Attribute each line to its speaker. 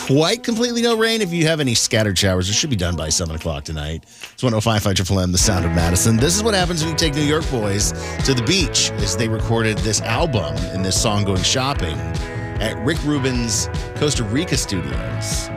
Speaker 1: quite completely no rain. If you have any scattered showers, it should be done by 7 o'clock tonight. It's 105.5 Triple M, the sound of Madison. This is what happens when you take New York boys to the beach, as they recorded this album and this song Going Shopping at Rick Rubin's Costa Rica studios.